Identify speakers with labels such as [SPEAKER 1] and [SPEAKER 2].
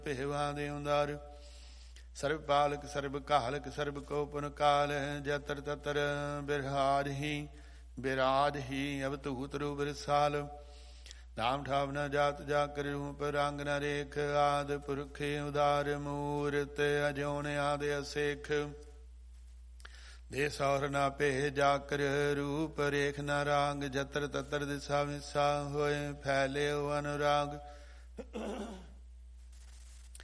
[SPEAKER 1] ਪਹਿਵਾ ਦੇ ਉਦਾਰ। ਸਰਬ ਪਾਲਕ ਸਰਬ ਕਾਲਕ ਸਰਬ ਕੋ ਪੁਨ ਕਾਲ। ਜਤਰ ਤਤਰ ਬਿਰਾਜ ਹੀ ਅਵਤੂਤ ਰੂਪ ਰਸਾਲ। ਨਾਮ ਠਾਵ ਨ ਜਾਤ ਜਾ ਕਰ ਰੂਪ ਰੰਗ ਨ ਰੇਖ। ਆਦ ਪੁਰਖ ਉਦਾਰ ਮੂਰਤ ਅਜੋਨ ਆਦ ਅਸੇਖ। ਦੇ ਸੌਰ ਨਾ ਪੇ ਜਾ ਕਰ ਰੂਪ ਰੇਖ ਨ ਰਾਗ। ਜਤਰ ਤਤਰ ਦਿਸਾ ਵਿਸਾ ਹੋਏ ਫੈਲਿਓ ਅਨੁਰਾਗ।